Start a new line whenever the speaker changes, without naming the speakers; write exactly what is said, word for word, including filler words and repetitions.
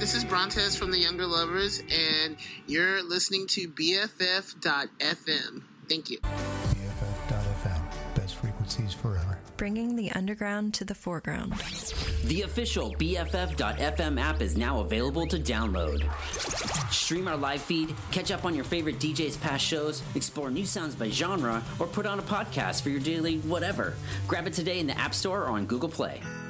this is Brontes from the Younger Lovers, and you're listening to B F F dot F M. Thank you.
B F F dot F M. Best frequencies forever.
Bringing the underground to the foreground.
The official B F F dot F M app is now available to download. Stream our live feed, catch up on your favorite D Js' past shows, explore new sounds by genre, or put on a podcast for your daily whatever. Grab it today in the App Store or on Google Play.